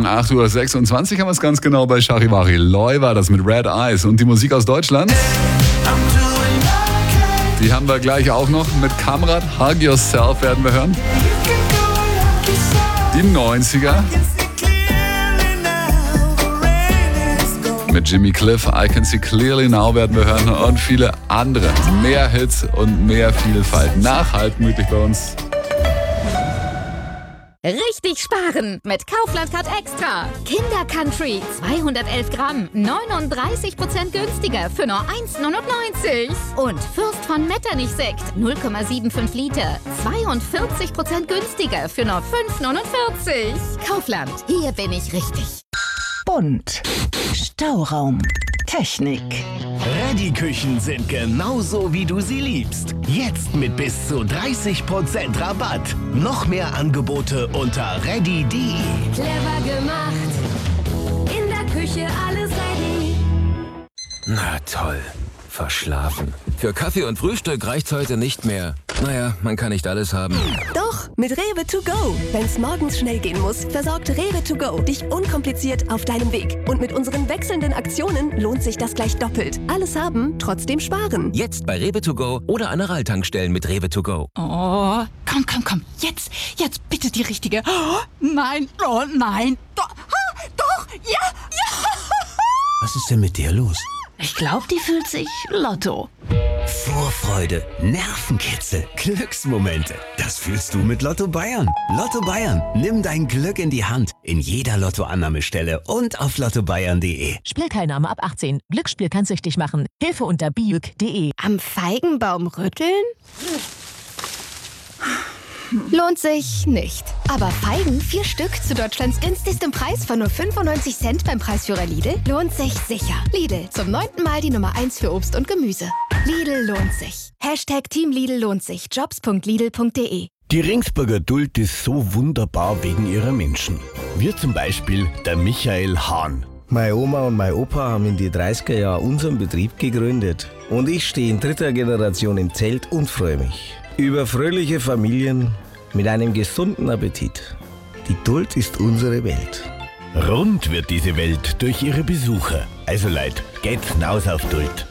8:26 Uhr haben wir es ganz genau bei Charivari. Loy war das mit Red Eyes und die Musik aus Deutschland. Die haben wir gleich auch noch mit Kamrat. Hug Yourself werden wir hören. Die 90er. Mit Jimmy Cliff, I Can See Clearly Now werden wir hören und viele andere. Mehr Hits und mehr Vielfalt. Nachhaltmütig bei uns. Richtig sparen mit Kaufland Card Extra. Kinder Country 211 Gramm, 39% günstiger für nur 1,99. Und Fürst von Metternich Sekt 0,75 Liter, 42% günstiger für nur 5,49. Kaufland, hier bin ich richtig. Bunt. Stauraum. Technik. Reddy-Küchen sind genauso, wie du sie liebst. Jetzt mit bis zu 30% Rabatt. Noch mehr Angebote unter reddy.de. Clever gemacht. In der Küche alles ready. Na toll. Verschlafen. Für Kaffee und Frühstück reicht's heute nicht mehr. Naja, man kann nicht alles haben. Doch, mit Rewe to go. Wenn's morgens schnell gehen muss, versorgt Rewe to go dich unkompliziert auf deinem Weg. Und mit unseren wechselnden Aktionen lohnt sich das gleich doppelt. Alles haben, trotzdem sparen. Jetzt bei Rewe to go oder an Aral-Tankstellen mit Rewe to go. Oh, komm. Jetzt bitte die richtige. Oh, nein. Doch, ja. Was ist denn mit dir los? Ich glaube, die fühlt sich Lotto. Vorfreude, Nervenkitzel, Glücksmomente. Das fühlst du mit Lotto Bayern. Lotto Bayern, nimm dein Glück in die Hand. In jeder Lottoannahmestelle und auf lottobayern.de. Spielteilnahme ab 18. Glücksspiel kann süchtig machen. Hilfe unter biuk.de. Am Feigenbaum rütteln? Lohnt sich nicht. Aber Feigen, 4 Stück zu Deutschlands günstigstem Preis von nur 95 Cent beim Preisführer Lidl, lohnt sich sicher. Lidl, zum 9. Mal die Nummer 1 für Obst und Gemüse. Lidl lohnt sich. #Team Lidl lohnt sich. Jobs.lidl.de. Die Ringsburger Duld ist so wunderbar wegen ihrer Menschen. Wir zum Beispiel der Michael Hahn. Meine Oma und mein Opa haben in die 30er Jahren unseren Betrieb gegründet. Und ich stehe in 3. Generation im Zelt und freue mich über fröhliche Familien mit einem gesunden Appetit. Die Duld ist unsere Welt. Rund wird diese Welt durch ihre Besucher. Also Leute, geht's hinaus auf Duld.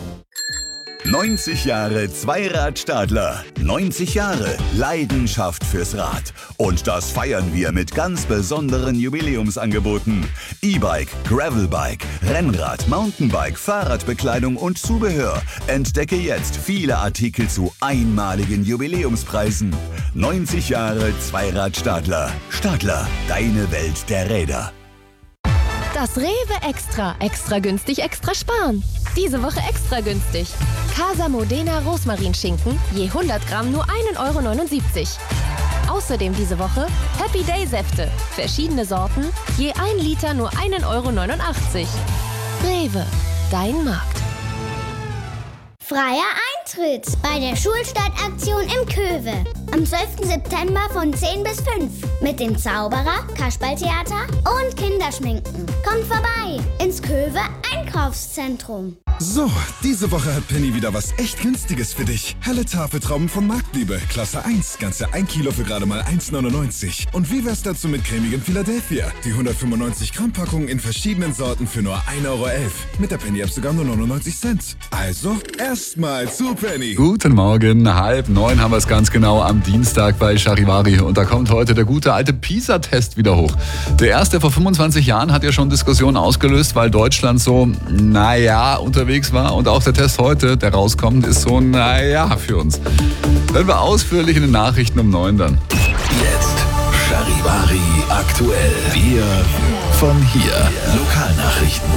90 Jahre Zweirad-Stadler. 90 Jahre Leidenschaft fürs Rad. Und das feiern wir mit ganz besonderen Jubiläumsangeboten. E-Bike, Gravelbike, Rennrad, Mountainbike, Fahrradbekleidung und Zubehör. Entdecke jetzt viele Artikel zu einmaligen Jubiläumspreisen. 90 Jahre Zweirad-Stadler. Stadler, deine Welt der Räder. Das Rewe Extra. Extra günstig, extra sparen. Diese Woche extra günstig. Casa Modena Rosmarinschinken, je 100 Gramm nur 1,79 €. Außerdem diese Woche Happy Day Säfte. Verschiedene Sorten, je 1 Liter nur 1,89 €. Rewe, dein Markt. Freier Eintritt bei der Schulstadtaktion im Köwe. Am 12. September von 10 bis 5. Mit dem Zauberer, Kasperltheater und Kinderschminken. Kommt vorbei ins Köwe Einkaufszentrum. So, diese Woche hat Penny wieder was echt Günstiges für dich. Helle Tafeltrauben von Marktliebe, Klasse 1, ganze 1 Kilo für gerade mal 1,99 €. Und wie wär's dazu mit cremigem Philadelphia? Die 195 Gramm Packung in verschiedenen Sorten für nur 1,11 €. Mit der Penny-App sogar nur 99 Cent. Also, erstmal zu Penny. Guten Morgen, 8:30 haben wir es ganz genau am Dienstag bei Charivari. Und da kommt heute der gute alte PISA-Test wieder hoch. Der erste vor 25 Jahren hat ja schon Diskussionen ausgelöst, weil Deutschland so, unterwegs war. Und auch der Test heute, der rauskommt, ist so, für uns. Hören wir ausführlich in den Nachrichten um 9 dann. Jetzt Charivari aktuell. Wir von hier. Lokalnachrichten.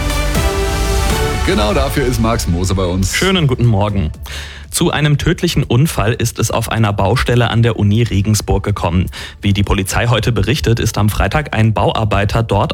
Genau dafür ist Max Moser bei uns. Schönen guten Morgen. Zu einem tödlichen Unfall ist es auf einer Baustelle an der Uni Regensburg gekommen. Wie die Polizei heute berichtet, ist am Freitag ein Bauarbeiter dort